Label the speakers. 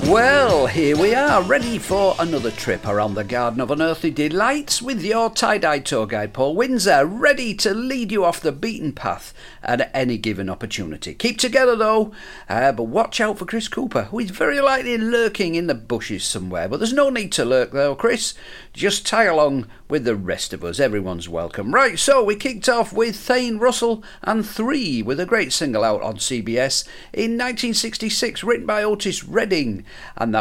Speaker 1: Well, here we are, ready for another trip around the Garden of Unearthly Delights with your tie-dye tour guide Paul Windsor, ready to lead you off the beaten path at any given opportunity. Keep together though, but watch out for Chris Cooper, who is very likely lurking in the bushes somewhere. But there's no need to lurk though, Chris. Just tag along with the rest of us. Everyone's welcome. Right, so we kicked off with Thane Russell and 3 with a great single out on CBS in 1966, written by Otis Redding. And that